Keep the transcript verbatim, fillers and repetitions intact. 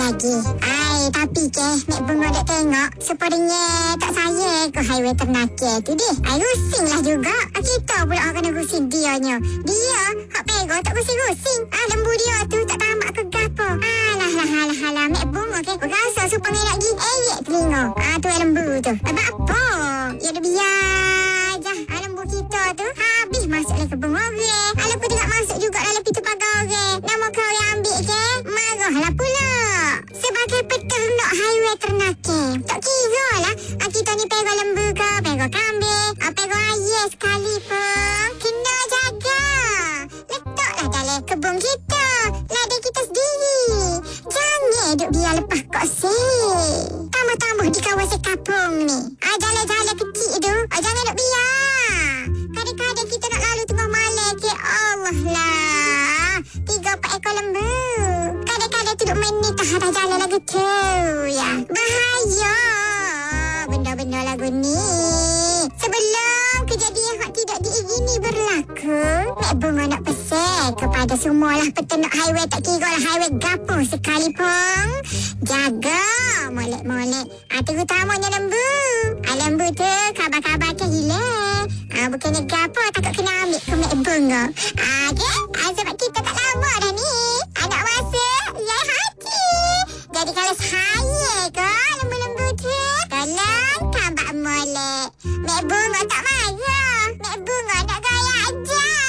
lagi. Ai, tapi ke, Mek Bunga dek tengok. Sepertinya tak saya ke highway ternakil tu deh. Ai, rusing lah juga. Ah, kita pula orang kena rusing dianya. Dia, hak pego tak rusing-rusing. Ah, lembu dia tu tak tamak ke gapo. Alah, lah, alah, alah. Mek Bunga ke, berasa supaya nak pergi eyek telinga. Ah, tu lembu tu. Abang apa? Ya, dia biar je. Ah, lembu kita tu habis masuk dalam kebun orang. Ah, lepas tu tak masuk juga dalam pintu pagar orang. Nama kau yang ambil ke? Marahlah pula. Sebagai peternak highway ternakil. Tak kira lah. Ah, kita ni pego lembu ke, pego kambing, ah, pego ayam sekalipun. Kena jaga. Letaklah dalam kebun kita. Ladang kita sendiri. Jangan duk biar lepas kok sih. Tambah-tambah di kawasan kampung ni. Ah, jalan-jalan kecil tu. Ah, jangan duk biar. Kadang-kadang kita nak lalu tengah malam ke. Allah lah. Tiga empat ekor lembu. Kadang-kadang tu duk main ni tak ada jalan lagu tu. Ya. Bahaya. Benda-benda lagu ni. Sebelum kejadian yang tidak diingini berlaku, Mek Bunga nak pesan kepada semualah peternak highway, tak kira lah highway gapo sekalipun. Jaga molek-molek. Ah, terutamanya lembu. Ah, lembu tu khabar-khabar ke hilang. Ah, bukannya gapo takut kena ambil ke Mek Bunga. Ah, okay? Ah,